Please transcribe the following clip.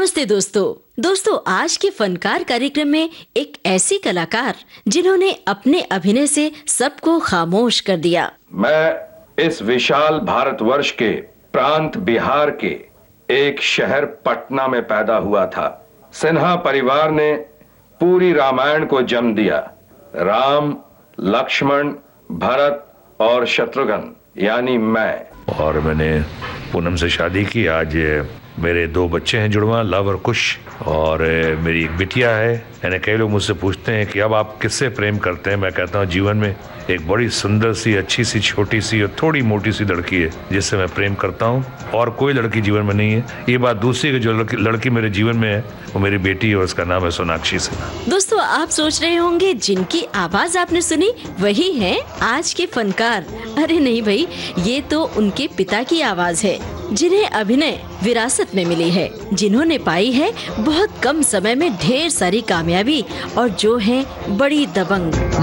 नमस्ते दोस्तों, आज के फनकार कार्यक्रम में एक ऐसी कलाकार जिन्होंने अपने अभिनय से सबको खामोश कर दिया। मैं इस विशाल भारतवर्ष के प्रांत बिहार के एक शहर पटना में पैदा हुआ था। सिन्हा परिवार ने पूरी रामायण को जन्म दिया। राम, लक्ष्मण, भरत और शत्रुघ्न यानी मैं। और मैंने पूनम से शादी की। आज मेरे 2 बच्चे हैं जुड़वा, लव और कुश, और मेरी एक बिटिया है। यानी कई लोग मुझसे पूछते हैं कि अब आप किससे प्रेम करते हैं। मैं कहता हूँ जीवन में एक बड़ी सुंदर सी, अच्छी सी, छोटी सी और थोड़ी मोटी सी लड़की है जिससे मैं प्रेम करता हूँ, और कोई लड़की जीवन में नहीं है। ये बात दूसरी कि जो लड़की मेरे जीवन में है वो मेरी बेटी है और उसका नाम है सोनाक्षी सिन्हा। दोस्तों, आप सोच रहे होंगे जिनकी आवाज आपने सुनी वही है आज के फनकार। अरे नहीं भाई, ये तो उनके पिता की आवाज है जिन्हें अभिनय विरासत में मिली है, जिन्होंने पाई है बहुत कम समय में ढेर सारी कामयाबी और जो है बड़ी दबंग।